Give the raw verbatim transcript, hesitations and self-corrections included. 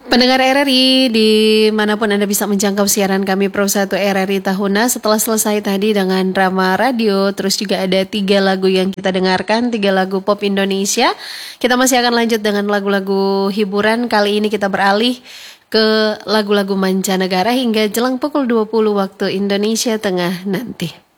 Pendengar R R I, dimanapun Anda bisa menjangkau siaran kami Pro satu R R I Tahuna. Setelah selesai tadi dengan drama radio, terus juga ada tiga lagu yang kita dengarkan, tiga lagu pop Indonesia. Kita masih akan lanjut dengan lagu-lagu hiburan. Kali ini kita beralih ke lagu-lagu mancanegara hingga jelang pukul dua puluh waktu Indonesia Tengah nanti.